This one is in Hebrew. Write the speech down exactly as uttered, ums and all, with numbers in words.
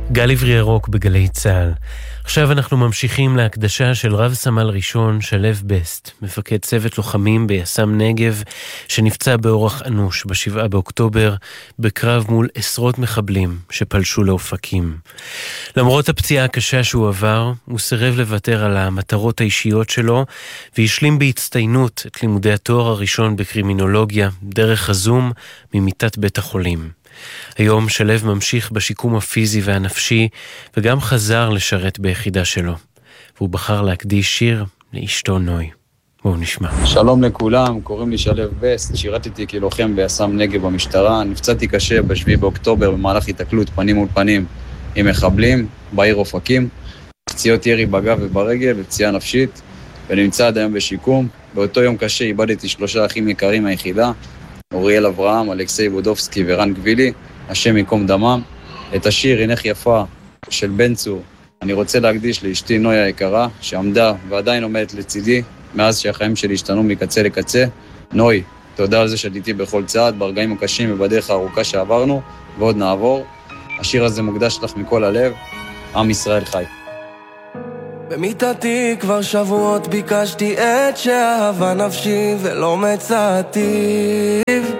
גל עברי ירוק בגלי צהל. עכשיו אנחנו ממשיכים להקדשה של רב סמל ראשון שלו בסט, מפקד צוות לוחמים ביס"מ נגב, שנפצע באורח אנוש בשבעה באוקטובר, בקרב מול עשרות מחבלים שפלשו לאופקים. למרות הפציעה הקשה שהוא עבר, הוא סירב לוותר על המטרות האישיות שלו, והשלים בהצטיינות את לימודי התואר הראשון בקרימינולוגיה, דרך הזום ממיטת בית החולים. היום שלו ממשיך בשיקום הפיזי והנפשי, וגם חזר לשרת ביחידה שלו. והוא בחר להקדיש שיר לאשתו נוי. בואו נשמע. שלום לכולם, קוראים לי שלו בסט, שירתתי כלוחם ביס"מ נגב במשטרה, נפצעתי קשה בשביעי באוקטובר במהלך התקלות פנים מול פנים עם מחבלים בעיר אופקים, פציעות ירי בגב וברגל ופציעה נפשית, ונמצא עד היום בשיקום. באותו יום קשה איבדתי שלושה אחים יקרים מהיחידה, אוריאל אברהם, אלכסי בודובסקי ורן גבילי, השם יקום דמם. את השיר "הינך יפה" של בן צור אני רוצה להקדיש לאשתי נוי היקרה, שעמדה ועדיין עומדת לצידי מאז שהחיים שלי השתנו מקצה לקצה. נוי, תודה על זה שאת איתי בכל צעד, ברגעים הקשים ובדרך הארוכה שעברנו ועוד נעבור. השיר הזה מוקדש לך מכל הלב. עם ישראל חי. במיטתי כבר שבועות ביקשתי את שאהבה נפשי ולא מצאתי,